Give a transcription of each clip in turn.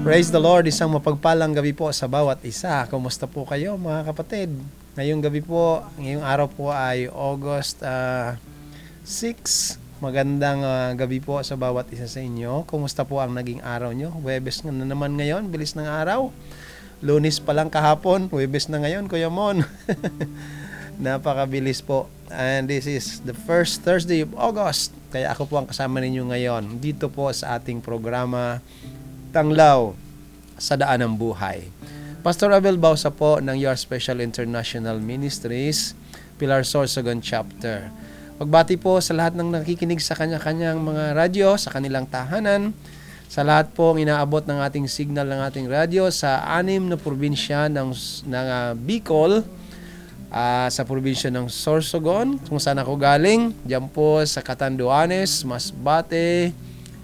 Praise the Lord, isang mapagpalang gabi po sa bawat isa. Kumusta po kayo mga kapatid? Ngayong gabi po, ngayong araw po ay August 6. Magandang gabi po sa bawat isa sa inyo. Kumusta po ang naging araw nyo? Huwebes na naman ngayon, bilis ng araw. Lunes pa lang kahapon, Huwebes na ngayon, Kuya Mon. Napakabilis po. And this is the first Thursday of August. Kaya ako po ang kasama ninyo ngayon dito po sa ating programa Tanglaw sa Daan ng Buhay. Pastor Abel Bausa po ng Your Special International Ministries, Pilar Sorsogon Chapter. Pagbati po sa lahat ng nakikinig sa kanya-kanyang mga radyo, sa kanilang tahanan, sa lahat po ang inaabot ng ating signal ng ating radyo sa 6 na probinsya ng Bicol, sa probinsya ng Sorsogon, kung saan ako galing, diyan po sa Catanduanes, Masbate,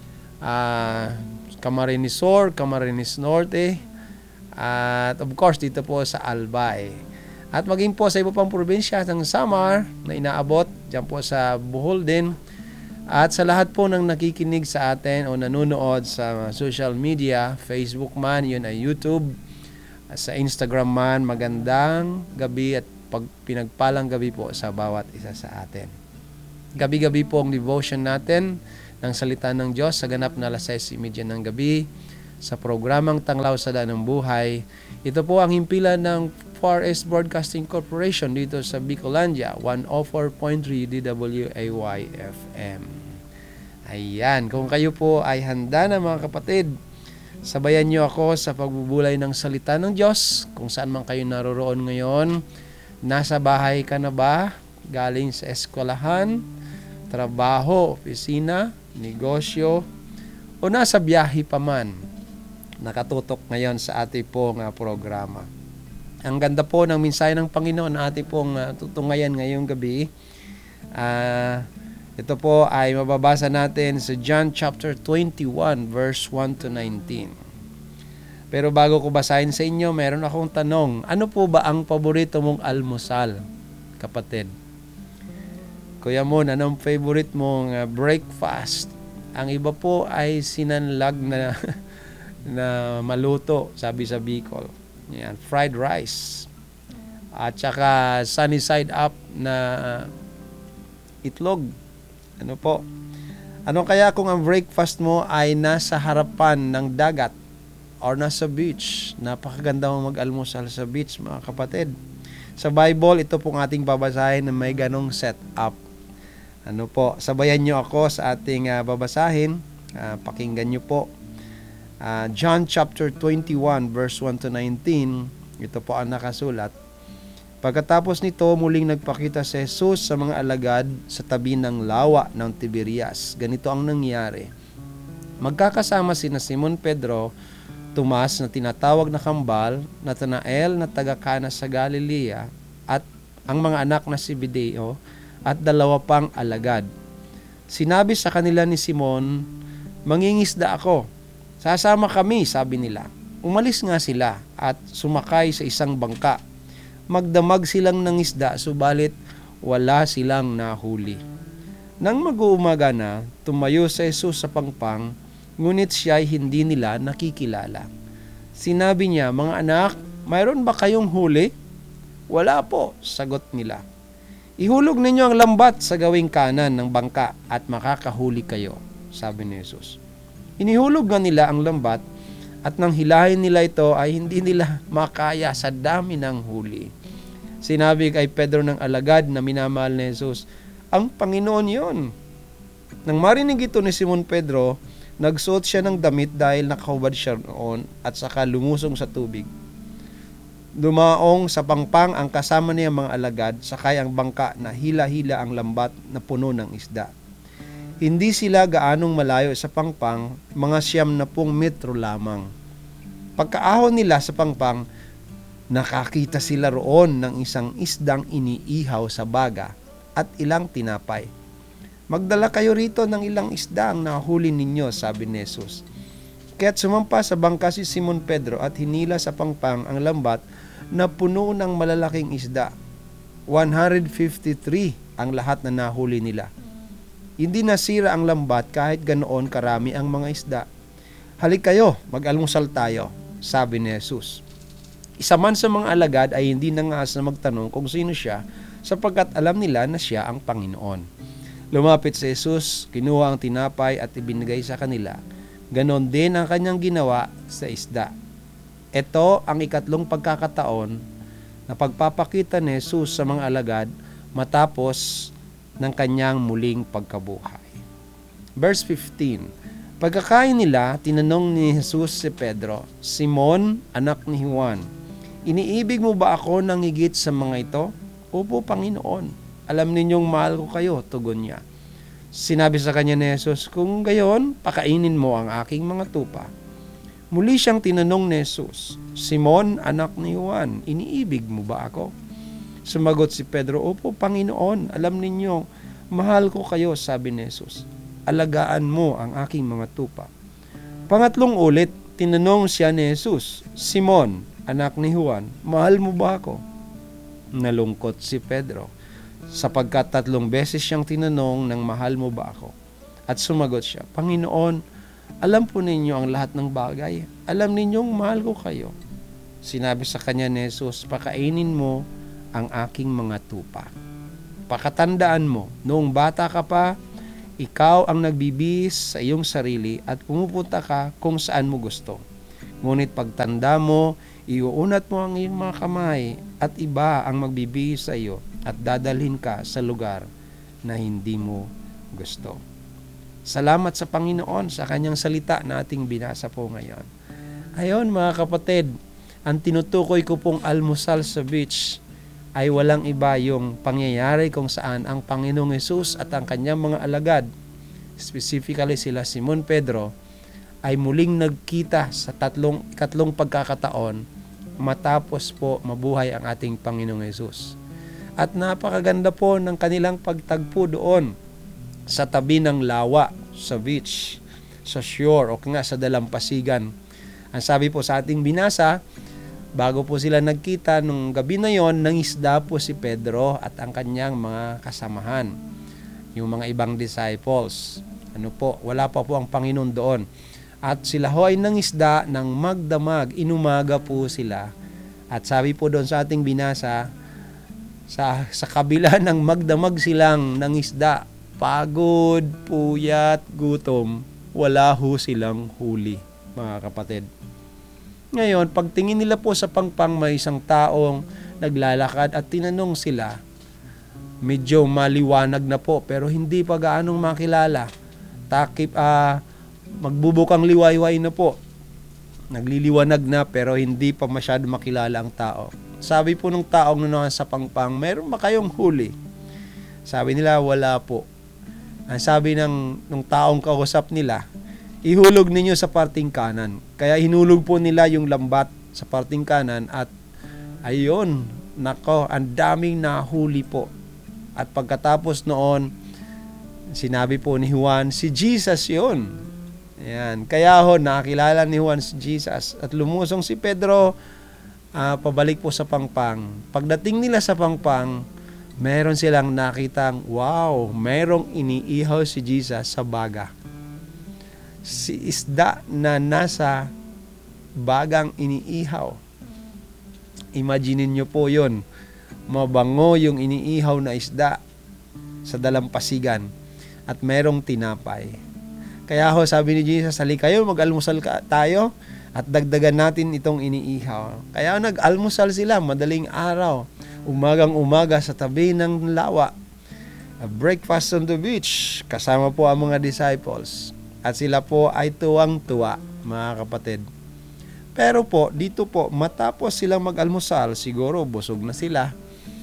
Camarines Sur, Camarines Norte, at of course dito po sa Albay. At maging po sa iba pang probinsya ng Samar na inaabot, dyan po sa Bohol din. At sa lahat po ng nakikinig sa atin o nanonood sa social media, Facebook man, yun ay YouTube, sa Instagram man, magandang gabi at pinagpalang gabi po sa bawat isa sa atin. Gabi-gabi po ang devotion natin ng salita ng Diyos sa ganap na 6:30 ng gabi sa programang Tanglaw sa Daan ng Buhay. Ito po ang himpilan ng Far East Broadcasting Corporation dito sa Bicolandia, 104.3 DWAY FM. Ayan, kung kayo po ay handa na mga kapatid, sabayan niyo ako sa pagbubulay ng salita ng Diyos kung saan man kayo naroroon ngayon. Nasa bahay ka na ba? Galing sa eskwelahan, trabaho, opisina, negosyo, o nasa biyahe pa man, nakatutok ngayon sa ating pong programa. Ang ganda po ng mensahe ng Panginoon na ating pong tutungayan ngayong gabi. Ito po ay mababasa natin sa John chapter 21 verse 1 to 19. Pero bago ko basahin sa inyo, meron akong tanong. Ano po ba ang paborito mong almusal, kapatid? Kuya Mon, anong favorite mong breakfast? Ang iba po ay sinanlag na maluto, sabi sa Bicol. Yan, fried rice. At saka sunny side up na itlog. Ano po? Ano kaya kung ang breakfast mo ay nasa harapan ng dagat or nasa beach? Napakaganda mo mag-almusal sa beach, mga kapatid. Sa Bible, ito pong ating babasahin na may ganong setup. Ano po, sabayan nyo ako sa ating babasahin. Pakinggan nyo po. John chapter 21 verse 1 to 19. Ito po ang nakasulat. Pagkatapos nito, muling nagpakita si Jesus sa mga alagad sa tabi ng lawa ng Tiberias. Ganito ang nangyari. Magkakasama sina Simon Pedro, Tomas na tinatawag na Kambal, Natanael na taga-Kana sa Galilea, at ang mga anak na si Zebedeo, at 2 pang alagad. Sinabi sa kanila ni Simon, "Mangingisda ako. Sasama kami," sabi nila. Umalis nga sila at sumakay sa isang bangka. Magdamag silang ng isda, subalit wala silang nahuli. Nang mag-uumaga na, tumayo si Jesus sa pangpang, ngunit siya ay hindi nila nakikilala. Sinabi niya, "Mga anak, mayroon ba kayong huli?" "Wala po," sagot nila. "Ihulog ninyo ang lambat sa gawing kanan ng bangka at makakahuli kayo," sabi ni Jesus. Inihulog nga nila ang lambat at nang hilahin nila ito ay hindi nila makaya sa dami ng huli. Sinabi kay Pedro ng alagad na minamahal ni Jesus, "Ang Panginoon yon." Nang marinig ito ni Simon Pedro, nagsuot siya ng damit dahil nakahubad siya noon at saka lumusong sa tubig. Dumaong sa pangpang ang kasama niya mga alagad, sakay ang bangka na hila-hila ang lambat na puno ng isda. Hindi sila gaanong malayo sa pangpang, mga 90 metro lamang. Pagkaahon nila sa pangpang, nakakita sila roon ng isang isdang iniihaw sa baga at ilang tinapay. "Magdala kayo rito ng ilang isda ang nahuli ninyo," sabi ni Jesus. Kaya't sumampa sa bangka si Simon Pedro at hinila sa pangpang ang lambat na puno ng malalaking isda. 153 ang lahat na nahuli nila. Hindi nasira ang lambat kahit ganoon karami ang mga isda. Halik kayo, mag-almusal tayo, sabi ni Jesus. Isa man sa mga alagad ay hindi nangaas na magtanong kung sino siya, sapagkat alam nila na siya ang Panginoon. Lumapit si Jesus, kinuha ang tinapay at ibinigay sa kanila. Ganon din ang kanyang ginawa sa isda. Ito ang ikatlong pagkakataon na pagpapakita ni Jesus sa mga alagad matapos ng kanyang muling pagkabuhay. Verse 15. Pagkakain nila, tinanong ni Jesus si Pedro, Simon, anak ni Juan, iniibig mo ba ako ng higit sa mga ito? Opo, Panginoon. Alam ninyong mahal ko kayo, tugon niya. Sinabi sa kanya ni Jesus, kung gayon, pakainin mo ang aking mga tupa. Muli siyang tinanong ni Jesus, Simon, anak ni Juan, iniibig mo ba ako? Sumagot si Pedro, opo, Panginoon, alam ninyo, mahal ko kayo, sabi ni Jesus. Alagaan mo ang aking mga tupa. Pangatlong ulit, tinanong siya ni Jesus, Simon, anak ni Juan, mahal mo ba ako? Nalungkot si Pedro, sapagkat 3 beses siyang tinanong ng mahal mo ba ako? At sumagot siya, Panginoon, alam po ninyo ang lahat ng bagay. Alam ninyong mahal ko kayo. Sinabi sa kanya ni Jesus, pakainin mo ang aking mga tupa. Pakatandaan mo, noong bata ka pa, ikaw ang nagbibihis sa iyong sarili at pumupunta ka kung saan mo gusto. Ngunit pagtanda mo, iuunat mo ang iyong mga kamay at iba ang magbibihis sa iyo at dadalhin ka sa lugar na hindi mo gusto. Salamat sa Panginoon sa kanyang salita na ating binasa po ngayon. Ayon mga kapatid, ang tinutukoy ko pong almusal sa beach ay walang iba yung pangyayari kung saan ang Panginoong Hesus at ang kanyang mga alagad, specifically sila Simon Pedro, ay muling nagkita sa ikatlong pagkakataon matapos po mabuhay ang ating Panginoong Hesus. At napakaganda po ng kanilang pagtagpo doon sa tabi ng lawa, sa beach, sa shore o nga sa dalampasigan. Ang sabi po sa ating binasa, bago po sila nagkita nung gabi na yon, nangisda po si Pedro at ang kanyang mga kasamahan, yung mga ibang disciples. Wala pa po ang Panginoon doon. At sila ho ay nangisda ng magdamag, inumaga po sila. At sabi po doon sa ating binasa, sa kabila ng magdamag silang nangisda, pagod, puyat, gutom, wala ho silang huli, mga kapatid. Ngayon, pagtingin nila po sa pangpang, may isang taong naglalakad at tinanong sila. Medyo maliwanag na po pero hindi pa gaanong makilala. Magbubukang liwayway na po. Nagliliwanag na pero hindi pa masyado makilala ang tao. Sabi po ng taong nanonood sa pangpang, meron ba kayong huli? Sabi nila, wala po. Ang sabi ng taong kausap nila, ihulog ninyo sa parting kanan. Kaya hinulog po nila yung lambat sa parting kanan at ayun, ang daming nahuli po. At pagkatapos noon, sinabi po ni Juan, si Jesus yun. Ayan. Kaya nakilala ni Juan si Jesus at lumusong si Pedro pabalik po sa pangpang. Pagdating nila sa pangpang, meron silang nakitang, wow, merong iniihaw si Jesus sa baga. Si isda na nasa bagang iniihaw. Imaginin nyo po yun. Mabango yung iniihaw na isda sa dalampasigan at merong tinapay. Kaya sabi ni Jesus, halika kayo, mag-almusal tayo at dagdagan natin itong iniihaw. Kaya nag-almusal sila, madaling araw, umagang-umaga sa tabi ng lawa. A breakfast on the beach, kasama po ang mga disciples. At sila po ay tuwang-tuwa, mga kapatid. Pero po, dito po, matapos silang mag-almusal, siguro busog na sila.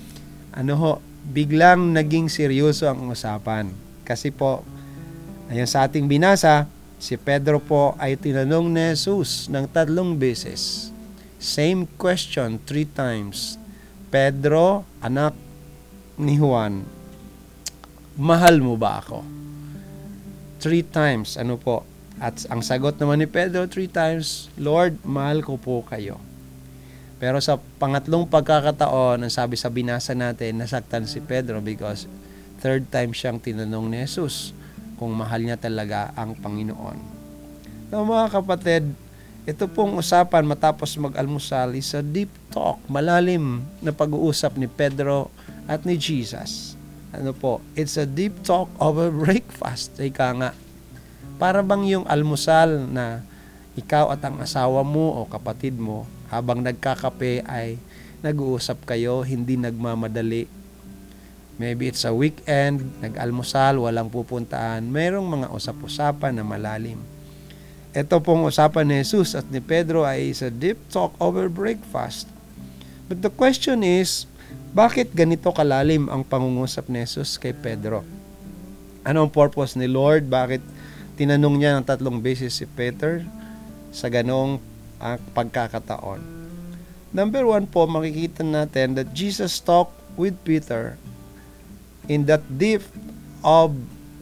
Biglang naging seryoso ang usapan. Kasi po, ayon sa ating binasa, si Pedro po ay tinanong ni Jesus ng 3 beses. Same question 3 times. Pedro, anak ni Juan, mahal mo ba ako? 3 times, At ang sagot naman ni Pedro 3 times, Lord, mahal ko po kayo. Pero sa pangatlong pagkakataon, ang sabi sa binasa natin, nasaktan si Pedro because 3rd time siyang tinanong ni Jesus kung mahal niya talaga ang Panginoon. Now, mga kapatid, ito pong usapan matapos mag-almusal is a deep talk, malalim na pag-uusap ni Pedro at ni Jesus. Ano po? It's a deep talk over breakfast. Ika nga. Para bang yung almusal na ikaw at ang asawa mo o kapatid mo habang nagkakape ay nag-uusap kayo, hindi nagmamadali. Maybe it's a weekend, nag-almusal, walang pupuntaan, mayroong mga usap-usapan na malalim. Ito pong usapan ni Jesus at ni Pedro ay is a deep talk over breakfast. But the question is, bakit ganito kalalim ang pangungusap ni Jesus kay Pedro? Ano ang purpose ni Lord? Bakit tinanong niya ng 3 beses si Peter sa ganong pagkakataon? Number 1 po, makikita natin that Jesus talked with Peter in that deep of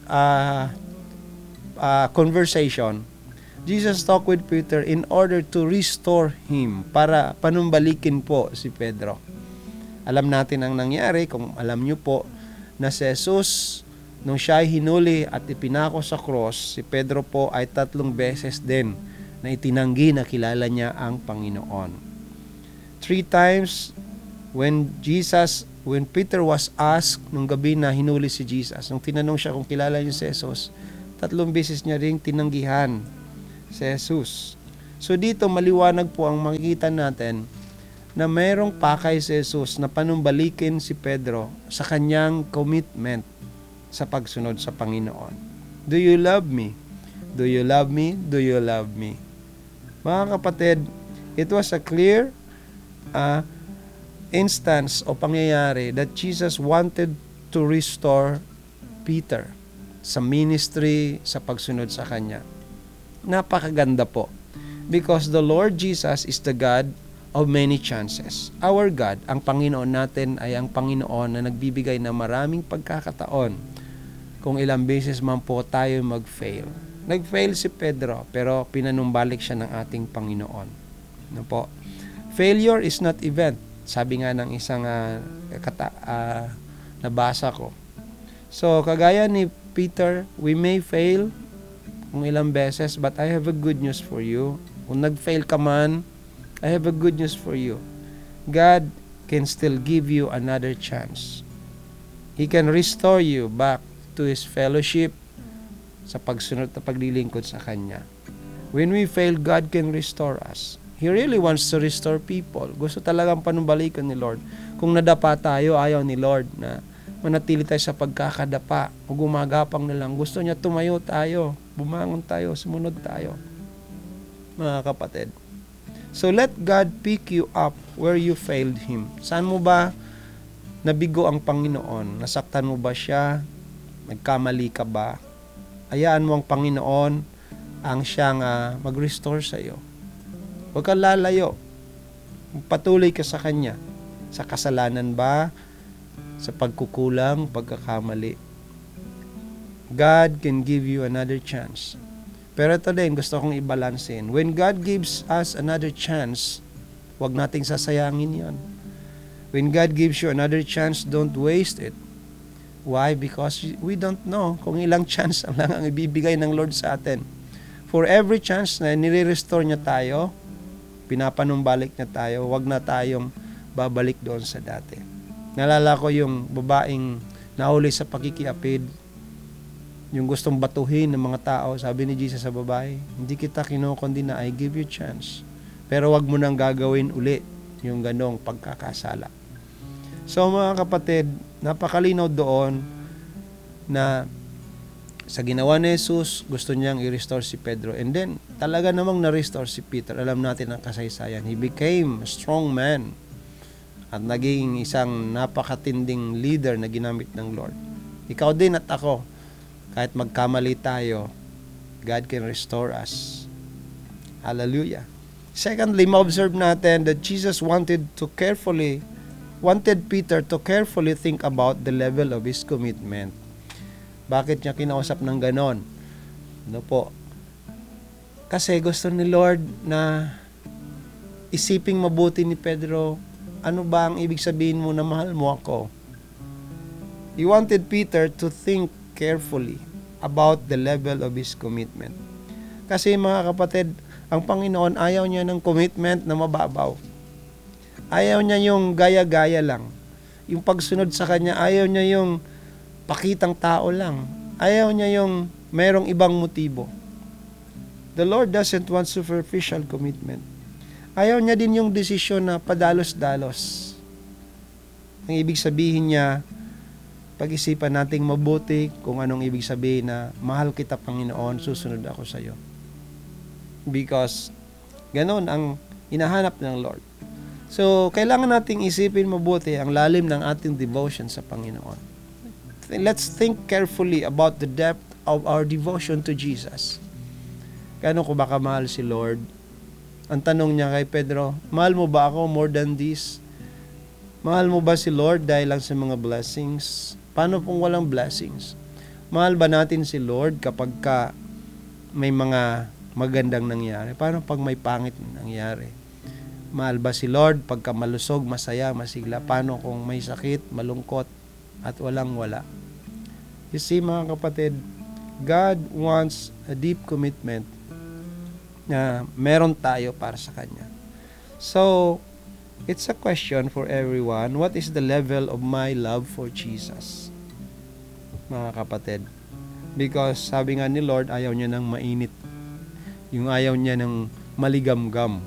conversation. Jesus talked with Peter in order to restore him, para panumbalikin po si Pedro. Alam natin ang nangyari, kung alam nyo po, na si Jesus, nung siya ay hinuli at ipinako sa cross, si Pedro po ay 3 beses din na itinanggi na kilala niya ang Panginoon. 3 times when Peter was asked nung gabi na hinuli si Jesus, nung tinanong siya kung kilala niya si Jesus, 3 beses niya ring tinanggihan si Jesus. So dito maliwanag po ang makikita natin na mayroong pakay si Jesus na panumbalikin si Pedro sa kanyang commitment sa pagsunod sa Panginoon. Do you love me? Do you love me? Do you love me? Mga kapatid, it was a clear instance o pangyayari that Jesus wanted to restore Peter sa ministry, sa pagsunod sa Kanya. Napakaganda po. Because the Lord Jesus is the God of many chances. Our God, ang Panginoon natin ay ang Panginoon na nagbibigay ng maraming pagkakataon kung ilang beses man po tayo mag-fail. Nag-fail si Pedro, pero pinanumbalik siya ng ating Panginoon. Ano po? Failure is not event. Sabi nga ng isang nabasa ko. So, kagaya ni Peter, we may fail kung ilang beses, but I have a good news for you. Kung nag-fail ka man, I have a good news for you. God can still give you another chance. He can restore you back to His fellowship sa pagsunod at paglilingkod sa Kanya. When we fail, God can restore us. He really wants to restore people. Gusto talagang panumbalikan ni Lord. Kung nadapa tayo, ayaw ni Lord na manatili tayo sa pagkakadapa o gumagapang na lang. Gusto niya tumayo tayo, bumangon tayo, sumunod tayo. Mga kapatid. So let God pick you up where you failed Him. Saan mo ba nabigo ang Panginoon? Nasaktan mo ba siya? Nagkamali ka ba? Hayaan mo ang Panginoon ang siyang mag-restore sa iyo. Huwag kang lalayo. Patuloy ka sa Kanya. Sa kasalanan ba? Sa pagkukulang, pagkakamali. God can give you another chance. Pero ito din, gusto kong i-balancein. When God gives us another chance, huwag nating sasayangin yon. When God gives you another chance, don't waste it. Why? Because we don't know kung ilang chance lang ang ibibigay ng Lord sa atin. For every chance na nire-restore niya tayo, pinapanumbalik niya tayo, huwag na tayong babalik doon sa dati. Nalala ko yung babaeng nahuli sa pakikiapid, yung gustong batuhin ng mga tao. Sabi ni Jesus sa babae, hindi kita kinokondina, I give you chance. Pero wag mo nang gagawin uli yung ganong pagkakasala. So mga kapatid, napakalinaw doon na sa ginawa ni Jesus, gusto niyang i-restore si Pedro. And then, talaga namang na-restore si Peter. Alam natin ang kasaysayan. He became a strong man at naging isang napakatinding leader na ginamit ng Lord. Ikaw din at ako, kahit magkamali tayo, God can restore us. Hallelujah. Secondly, ma-observe natin that Jesus wanted Peter to carefully think about the level of his commitment. Bakit niya kinausap ng ganon? Ano po? Kasi gusto ni Lord na isiping mabuti ni Pedro, ano ba ang ibig sabihin mo na mahal mo ako? He wanted Peter to think carefully about the level of his commitment. Kasi mga kapatid, ang Panginoon ayaw niya ng commitment na mababaw. Ayaw niya yung gaya-gaya lang. Yung pagsunod sa Kanya, ayaw niya yung pakitang tao lang. Ayaw niya yung merong ibang motibo. The Lord doesn't want superficial commitment. Ayaw niya din yung desisyon na padalos-dalos. Ang ibig sabihin niya, pag-isipan nating mabuti kung anong ibig sabihin na mahal kita Panginoon, susunod ako sa iyo. Because ganon ang hinahanap ng Lord. So, kailangan nating isipin mabuti ang lalim ng ating devotion sa Panginoon. Let's think carefully about the depth of our devotion to Jesus. Gaano ko ba kamahal si Lord? Ang tanong niya kay Pedro, mahal mo ba ako more than this? Mahal mo ba si Lord dahil lang sa mga blessings? Paano kung walang blessings? Mahal ba natin si Lord kapag may mga magandang nangyari? Paano pag may pangit nangyari? Mahal ba si Lord pagka malusog, masaya, masigla? Paano kung may sakit, malungkot, at walang-wala? You see mga kapatid, God wants a deep commitment na meron tayo para sa Kanya. So, it's a question for everyone. What is the level of my love for Jesus? Mga kapatid. Because sabi nga ni Lord, ayaw niya ng mainit. Yung ayaw niya ng maligamgam.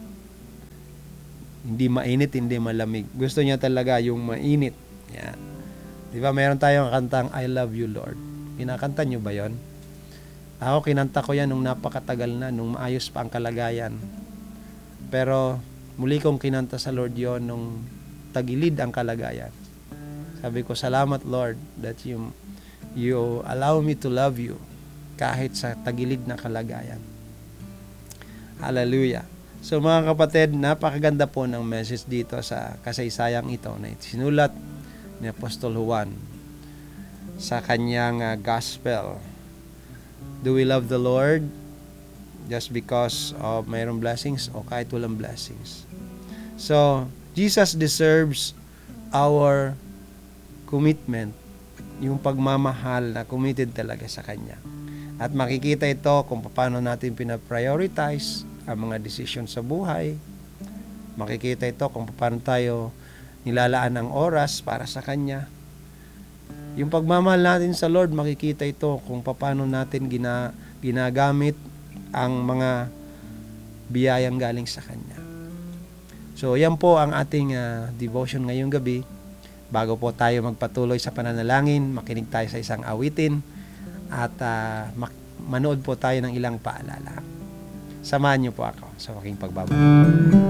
Hindi mainit, hindi malamig. Gusto niya talaga yung mainit. Yan. Di ba meron tayong kantang, I love you Lord. Kinakanta niyo ba yon? Ako, kinanta ko yan nung napakatagal na, nung maayos pa ang kalagayan. Pero, muli kong kinanta sa Lord yon nung tagilid ang kalagayan. Sabi ko, salamat Lord that you allow me to love you kahit sa tagilid na kalagayan. Hallelujah. So mga kapatid, napakaganda po ng message dito sa kasaysayang ito na sinulat ni Apostol Juan sa kanyang gospel. Do we love the Lord just because of mayroong blessings o kahit walang blessings? So, Jesus deserves our commitment, yung pagmamahal na committed talaga sa Kanya. At makikita ito kung paano natin pinaprioritize ang mga desisyon sa buhay. Makikita ito kung paano tayo nilalaan ang oras para sa Kanya. Yung pagmamahal natin sa Lord, makikita ito kung paano natin ginagamit ang mga biyayang galing sa Kanya. So, yan po ang ating devotion ngayong gabi. Bago po tayo magpatuloy sa pananalangin, makinig tayo sa isang awitin at manood po tayo ng ilang paalala. Samahan niyo po ako sa aking pagbabalik.